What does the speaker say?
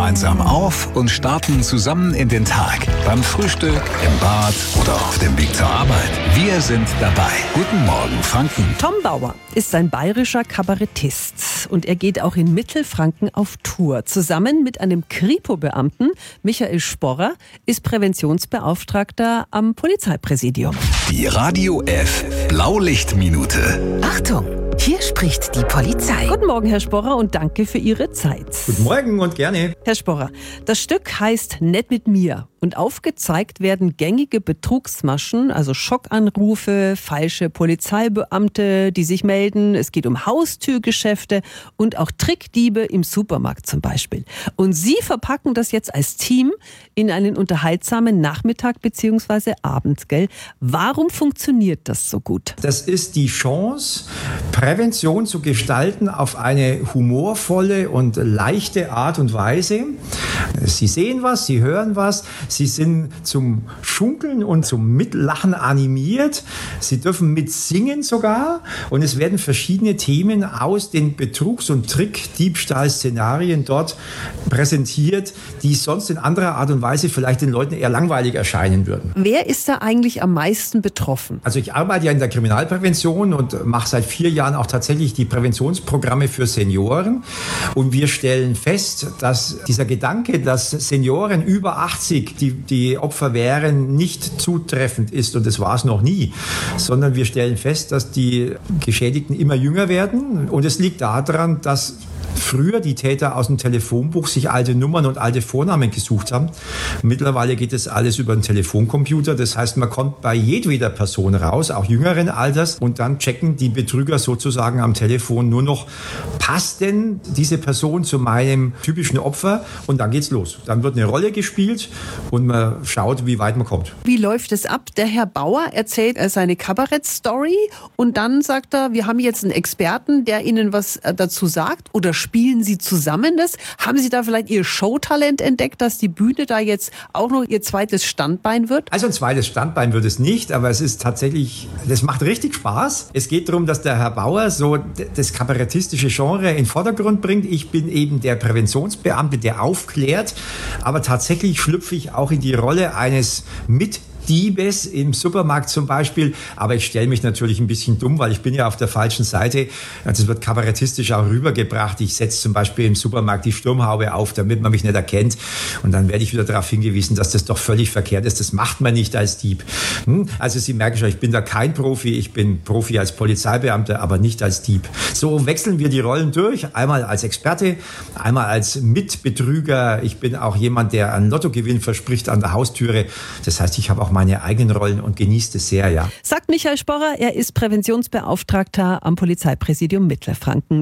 gemeinsam auf und starten zusammen in den Tag. Beim Frühstück, im Bad oder auf dem Weg zur Arbeit. Wir sind dabei. Guten Morgen, Franken. Tom Bauer ist ein bayerischer Kabarettist und er geht auch in Mittelfranken auf Tour. Zusammen mit einem Kripo-Beamten, Michael Sporrer, ist Präventionsbeauftragter am Polizeipräsidium. Die Radio F Blaulichtminute. Achtung, hier spricht die Polizei. Guten Morgen, Herr Sporrer, und danke für Ihre Zeit. Guten Morgen und gerne. Herr Sporrer, das Stück heißt Nett mit mir und aufgezeigt werden gängige Betrugsmaschen, also Schockanrufe, falsche Polizeibeamte, die sich melden. Es geht um Haustürgeschäfte und auch Trickdiebe im Supermarkt zum Beispiel. Und Sie verpacken das jetzt als Team in einen unterhaltsamen Nachmittag bzw. Abend, gell? Warum funktioniert das so gut? Das ist die Chance, Prävention zu gestalten auf eine humorvolle und leichte Art und Weise. Sie sehen was, Sie hören was, Sie sind zum Schunkeln und zum Mitlachen animiert. Sie dürfen mitsingen sogar. Und es werden verschiedene Themen aus den Betrugs- und Trick-Diebstahl-Szenarien dort präsentiert, die sonst in anderer Art und Weise vielleicht den Leuten eher langweilig erscheinen würden. Wer ist da eigentlich am meisten betroffen? Also ich arbeite ja in der Kriminalprävention und mache seit 4 Jahren auch tatsächlich die Präventionsprogramme für Senioren. Und wir stellen fest, dass dieser Gedanke, dass Senioren über 80 die Opfer wären, nicht zutreffend ist. Und das war es noch nie. Sondern wir stellen fest, dass die Geschädigten immer jünger werden. Und es liegt daran, dass früher die Täter aus dem Telefonbuch sich alte Nummern und alte Vornamen gesucht haben. Mittlerweile geht das alles über einen Telefoncomputer. Das heißt, man kommt bei jedweder Person raus, auch jüngeren Alters. Und dann checken die Betrüger sozusagen am Telefon nur noch, passt denn diese Person zu meinem typischen Opfer? Und dann geht's los. Dann wird eine Rolle gespielt und man schaut, wie weit man kommt. Wie läuft es ab? Der Herr Bauer erzählt seine Kabarettstory und dann sagt er, wir haben jetzt einen Experten, der Ihnen was dazu sagt, oder spielen Sie zusammen das? Haben Sie da vielleicht Ihr Showtalent entdeckt, dass die Bühne da jetzt auch noch Ihr zweites Standbein wird? Also ein zweites Standbein wird es nicht, aber es ist tatsächlich, das macht richtig Spaß. Es geht darum, dass der Herr Bauer so das kabarettistische Genre in den Vordergrund bringt. Ich bin eben der Präventionsbeamte, der aufklärt, aber tatsächlich schlüpfe ich auch in die Rolle eines Diebes im Supermarkt zum Beispiel, aber ich stelle mich natürlich ein bisschen dumm, weil ich bin ja auf der falschen Seite. Das wird kabarettistisch auch rübergebracht. Ich setze zum Beispiel im Supermarkt die Sturmhaube auf, damit man mich nicht erkennt, und dann werde ich wieder darauf hingewiesen, dass das doch völlig verkehrt ist. Das macht man nicht als Dieb. Also Sie merken schon, ich bin da kein Profi. Ich bin Profi als Polizeibeamter, aber nicht als Dieb. So wechseln wir die Rollen durch. Einmal als Experte, einmal als Mitbetrüger. Ich bin auch jemand, der einen Lottogewinn verspricht an der Haustüre. Das heißt, ich habe auch meine eigenen Rollen und genießt es sehr, ja. Sagt Michael Sporrer, er ist Präventionsbeauftragter am Polizeipräsidium Mittelfranken.